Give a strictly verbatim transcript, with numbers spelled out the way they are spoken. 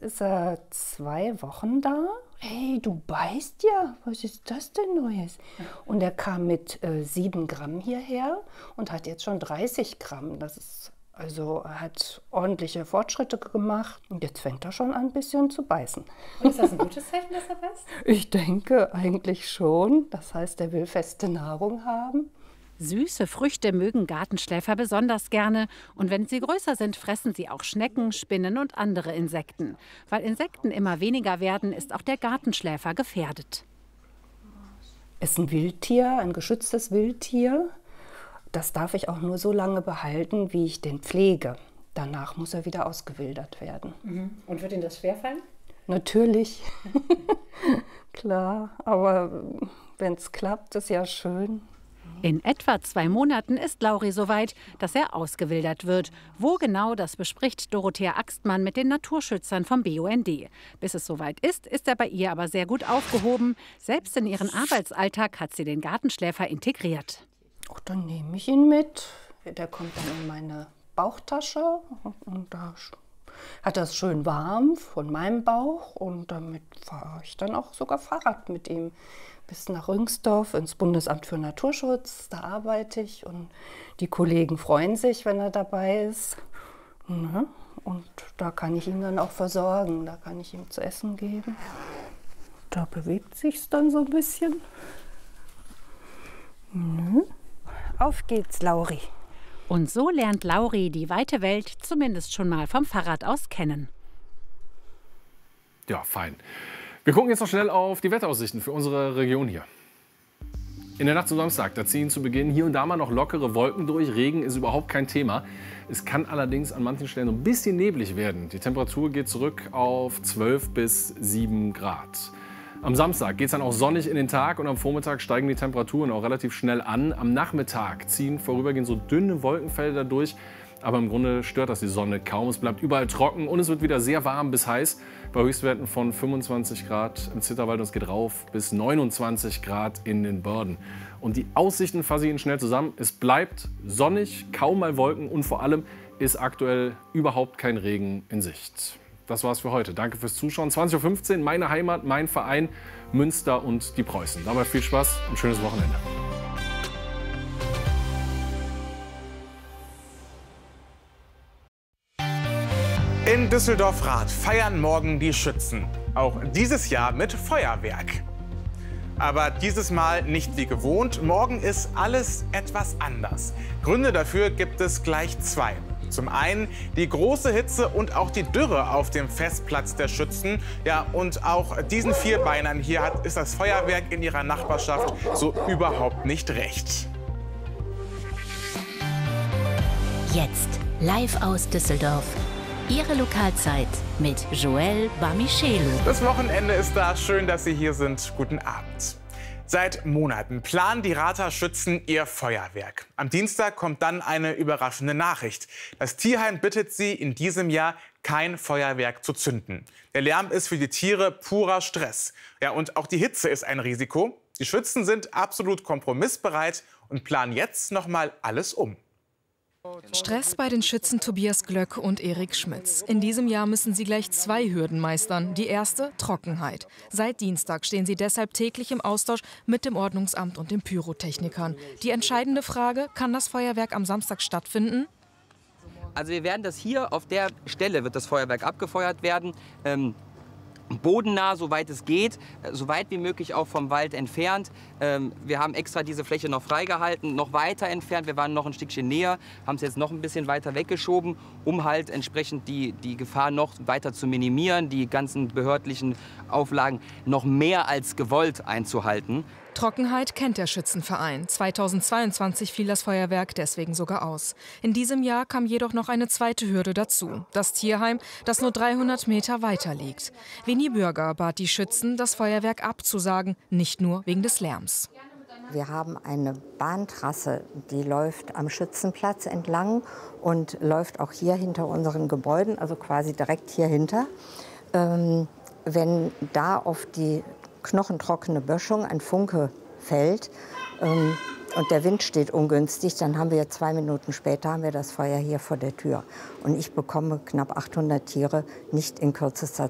ist er zwei Wochen da. Hey, du beißt ja. Was ist das denn Neues? Und er kam mit äh, sieben Gramm hierher und hat jetzt schon dreißig Gramm. Das ist, also er hat ordentliche Fortschritte gemacht. Und jetzt fängt er schon an, ein bisschen zu beißen. Und ist das ein gutes Zeichen, dass er beißt? Ich denke eigentlich schon. Das heißt, er will feste Nahrung haben. Süße Früchte mögen Gartenschläfer besonders gerne. Und wenn sie größer sind, fressen sie auch Schnecken, Spinnen und andere Insekten. Weil Insekten immer weniger werden, ist auch der Gartenschläfer gefährdet. Es ist ein Wildtier, ein geschütztes Wildtier. Das darf ich auch nur so lange behalten, wie ich den pflege. Danach muss er wieder ausgewildert werden. Mhm. Und wird Ihnen das schwerfallen? Natürlich. Klar, aber wenn es klappt, ist ja schön. In etwa zwei Monaten ist Lauri so weit, dass er ausgewildert wird. Wo genau, das bespricht Dorothea Axtmann mit den Naturschützern vom B U N D. Bis es soweit ist, ist er bei ihr aber sehr gut aufgehoben. Selbst in ihren Arbeitsalltag hat sie den Gartenschläfer integriert. Ach, dann nehme ich ihn mit. Der kommt dann in meine Bauchtasche und da hat er es schön warm von meinem Bauch. Und damit fahre ich dann auch sogar Fahrrad mit ihm. Bis nach Rüngsdorf ins Bundesamt für Naturschutz, da arbeite ich und die Kollegen freuen sich, wenn er dabei ist. Ne? Und da kann ich ihn dann auch versorgen, da kann ich ihm zu essen geben. Da bewegt sich's dann so ein bisschen. Ne? Auf geht's, Lauri. Und so lernt Lauri die weite Welt zumindest schon mal vom Fahrrad aus kennen. Ja, fein. Wir gucken jetzt noch schnell auf die Wetteraussichten für unsere Region hier. In der Nacht zum Samstag, da ziehen zu Beginn hier und da mal noch lockere Wolken durch. Regen ist überhaupt kein Thema. Es kann allerdings an manchen Stellen so ein bisschen neblig werden. Die Temperatur geht zurück auf zwölf bis sieben Grad. Am Samstag geht es dann auch sonnig in den Tag und am Vormittag steigen die Temperaturen auch relativ schnell an. Am Nachmittag ziehen vorübergehend so dünne Wolkenfelder durch. Aber im Grunde stört das die Sonne kaum. Es bleibt überall trocken und es wird wieder sehr warm bis heiß. Bei Höchstwerten von fünfundzwanzig Grad im Zitterwald und es geht rauf bis neunundzwanzig Grad in den Börden. Und die Aussichten fasse ich Ihnen schnell zusammen. Es bleibt sonnig, kaum mal Wolken und vor allem ist aktuell überhaupt kein Regen in Sicht. Das war's für heute. Danke fürs Zuschauen. zwanzig Uhr fünfzehn, meine Heimat, mein Verein, Münster und die Preußen. Dabei viel Spaß und schönes Wochenende. In Düsseldorf-Rath feiern morgen die Schützen. Auch dieses Jahr mit Feuerwerk. Aber dieses Mal nicht wie gewohnt. Morgen ist alles etwas anders. Gründe dafür gibt es gleich zwei. Zum einen die große Hitze und auch die Dürre auf dem Festplatz der Schützen. Ja, und auch diesen Vierbeinern hier hat, ist das Feuerwerk in ihrer Nachbarschaft so überhaupt nicht recht. Jetzt live aus Düsseldorf. Ihre Lokalzeit mit Joël Bamichelu. Das Wochenende ist da. Schön, dass Sie hier sind. Guten Abend. Seit Monaten planen die Rather Schützen ihr Feuerwerk. Am Dienstag kommt dann eine überraschende Nachricht. Das Tierheim bittet sie, in diesem Jahr kein Feuerwerk zu zünden. Der Lärm ist für die Tiere purer Stress. Ja, und auch die Hitze ist ein Risiko. Die Schützen sind absolut kompromissbereit und planen jetzt noch mal alles um. Stress bei den Schützen Tobias Glöck und Erik Schmitz. In diesem Jahr müssen sie gleich zwei Hürden meistern. Die erste, Trockenheit. Seit Dienstag stehen sie deshalb täglich im Austausch mit dem Ordnungsamt und den Pyrotechnikern. Die entscheidende Frage, kann das Feuerwerk am Samstag stattfinden? Also wir werden das hier, auf der Stelle wird das Feuerwerk abgefeuert werden. Ähm bodennah, soweit es geht, so weit wie möglich auch vom Wald entfernt. Wir haben extra diese Fläche noch freigehalten, noch weiter entfernt. Wir waren noch ein Stückchen näher, haben es jetzt noch ein bisschen weiter weggeschoben, um halt entsprechend die, die Gefahr noch weiter zu minimieren, die ganzen behördlichen Auflagen noch mehr als gewollt einzuhalten. Trockenheit kennt der Schützenverein. zweitausendzweiundzwanzig fiel das Feuerwerk deswegen sogar aus. In diesem Jahr kam jedoch noch eine zweite Hürde dazu. Das Tierheim, das nur dreihundert Meter weiter liegt. Winnie Bürger bat die Schützen, das Feuerwerk abzusagen, nicht nur wegen des Lärms. Wir haben eine Bahntrasse, die läuft am Schützenplatz entlang und läuft auch hier hinter unseren Gebäuden, also quasi direkt hier hinter. Ähm, wenn da auf die knochentrockene Böschung ein Funke fällt ähm, und der Wind steht ungünstig, dann haben wir zwei Minuten später haben wir das Feuer hier vor der Tür. Und ich bekomme knapp achthundert Tiere nicht in kürzester